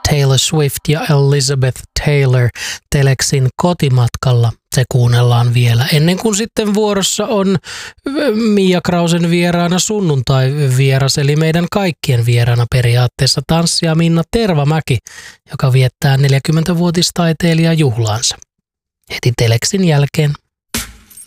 Taylor Swift ja Elizabeth Taylor Telexin Kotimatkalla. Se kuunnellaan vielä ennen kuin sitten vuorossa on Mia Krausen vieraana sunnuntai-vieras, eli meidän kaikkien vieraana periaatteessa tanssija Minna Tervamäki, joka viettää 40-vuotistaiteilijajuhlaansa. Heti Telexin jälkeen.